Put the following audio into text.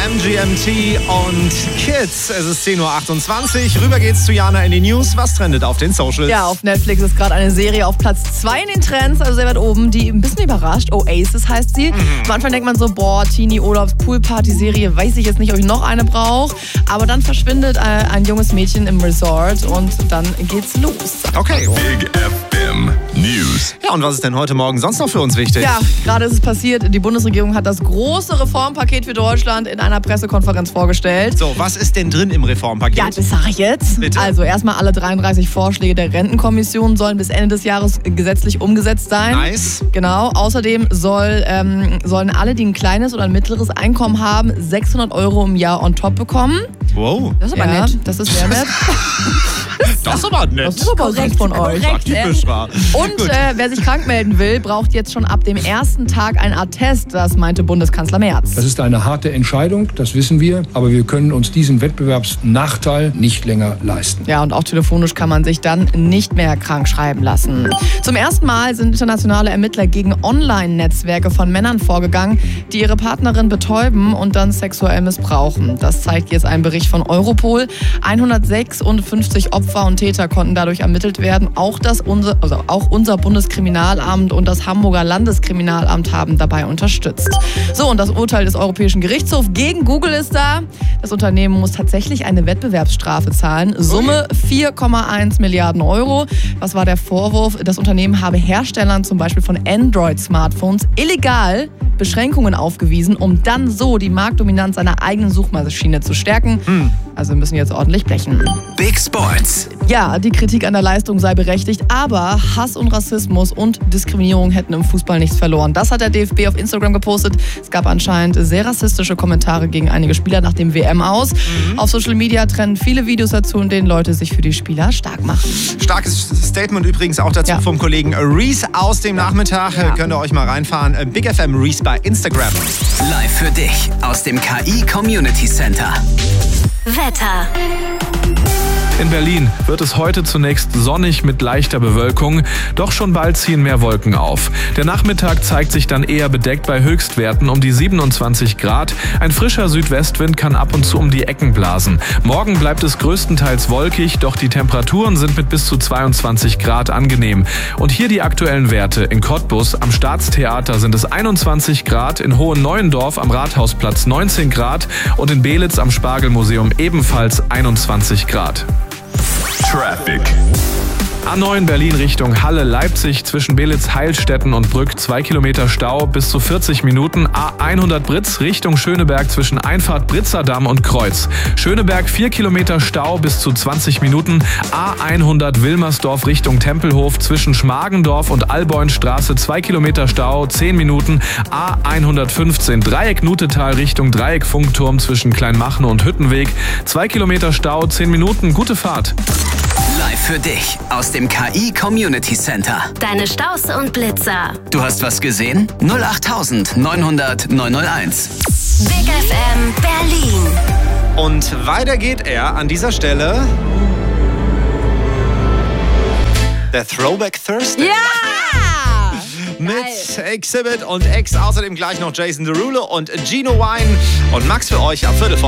MGMT und Kids. Es ist 10.28 Uhr. Rüber geht's zu Jana in die News. Was trendet auf den Socials? Ja, auf Netflix ist gerade eine Serie auf Platz 2 in den Trends, also sehr weit oben, die ein bisschen überrascht. Oasis heißt sie. Am Anfang denkt man so, Teenie-Urlaubs-Pool-Party-Serie, weiß ich jetzt nicht, ob ich noch eine brauche. Aber dann verschwindet ein junges Mädchen im Resort und dann geht's los. Okay. Big FM News. Ja, und was ist denn heute Morgen sonst noch für uns wichtig? Ja, gerade ist es passiert. Die Bundesregierung hat das große Reformpaket für Deutschland in einer Pressekonferenz vorgestellt. So, was ist denn drin im Reformpaket? Ja, das sage ich jetzt. Bitte? Also erstmal alle 33 Vorschläge der Rentenkommission sollen bis Ende des Jahres gesetzlich umgesetzt sein. Nice. Genau. Außerdem sollen alle, die ein kleines oder ein mittleres Einkommen haben, 600 € im Jahr on top bekommen. Wow. Das ist aber nett. Das ist sehr nett. Das ist aber nett. Das ist aber korrekt von euch. Ja, typisch war. Und wer sich krank melden will, braucht jetzt schon ab dem ersten Tag ein Attest. Das meinte Bundeskanzler Merz. Das ist eine harte Entscheidung, das wissen wir. Aber wir können uns diesen Wettbewerbsnachteil nicht länger leisten. Ja, und auch telefonisch kann man sich dann nicht mehr krank schreiben lassen. Zum ersten Mal sind internationale Ermittler gegen Online-Netzwerke von Männern vorgegangen, die ihre Partnerin betäuben und dann sexuell missbrauchen. Das zeigt jetzt ein Bericht von Europol. 156 Opfer und Täter konnten dadurch ermittelt werden. Auch unser Bundeskriminalamt und das Hamburger Landeskriminalamt haben dabei unterstützt. So, und das Urteil des Europäischen Gerichtshofs gegen Google ist da. Das Unternehmen muss tatsächlich eine Wettbewerbsstrafe zahlen. Summe 4,1 Milliarden €. Was war der Vorwurf? Das Unternehmen habe Herstellern zum Beispiel von Android-Smartphones illegal Beschränkungen aufgewiesen, um dann so die Marktdominanz seiner eigenen Suchmaschine zu stärken. Also müssen wir jetzt ordentlich blechen. Big Sports. Ja, die Kritik an der Leistung sei berechtigt, aber Hass und Rassismus und Diskriminierung hätten im Fußball nichts verloren. Das hat der DFB auf Instagram gepostet. Es gab anscheinend sehr rassistische Kommentare gegen einige Spieler nach dem WM-Aus. Auf Social Media trennen viele Videos dazu, in denen Leute sich für die Spieler stark machen. Starkes Statement übrigens auch dazu vom Kollegen Reese aus dem Nachmittag. Könnt ihr euch mal reinfahren. Big FM Reese bei Instagram. Live für dich aus dem KI Community Center. Wetter. In Berlin wird es heute zunächst sonnig mit leichter Bewölkung, doch schon bald ziehen mehr Wolken auf. Der Nachmittag zeigt sich dann eher bedeckt bei Höchstwerten um die 27 Grad. Ein frischer Südwestwind kann ab und zu um die Ecken blasen. Morgen bleibt es größtenteils wolkig, doch die Temperaturen sind mit bis zu 22 Grad angenehm. Und hier die aktuellen Werte. In Cottbus am Staatstheater sind es 21 Grad, in Hohenneuendorf am Rathausplatz 19 Grad und in Belitz am Spargelmuseum ebenfalls 21 Grad. Traffic. A9 Berlin Richtung Halle-Leipzig zwischen Belitz-Heilstätten und Brück 2 Kilometer Stau bis zu 40 Minuten. A100 Britz Richtung Schöneberg zwischen Einfahrt Britzer-Damm und Kreuz. Schöneberg 4 Kilometer Stau bis zu 20 Minuten. A100 Wilmersdorf Richtung Tempelhof zwischen Schmargendorf und Alboinstraße 2 Kilometer Stau 10 Minuten. A115 Dreieck Nutetal Richtung Dreieck Funkturm zwischen Kleinmachnow und Hüttenweg 2 Kilometer Stau 10 Minuten. Gute Fahrt. Live für dich aus dem KI Community Center. Deine Staus und Blitzer. Du hast was gesehen? 08000 900 901. Big FM Berlin. Und weiter geht er an dieser Stelle. Der Throwback Thursday. Ja! Mit Exhibit und X. Außerdem gleich noch Jason Derulo und Gino Wine. Und Max für euch ab 4:15.